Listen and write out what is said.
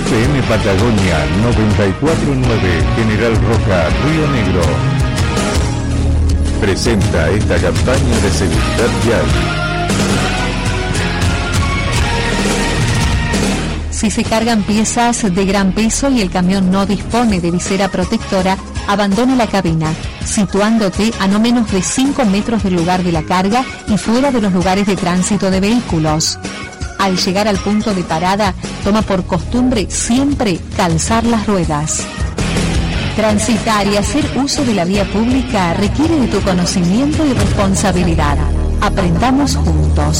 FM Patagonia 94.9 General Roca, Río Negro. Presenta esta campaña de seguridad vial. Si se cargan piezas de gran peso y el camión no dispone de visera protectora, abandona la cabina, situándote a no menos de 5 metros del lugar de la carga y fuera de los lugares de tránsito de vehículos. Al llegar al punto de parada, toma por costumbre siempre calzar las ruedas. Transitar y hacer uso de la vía pública requiere de tu conocimiento y responsabilidad. Aprendamos juntos.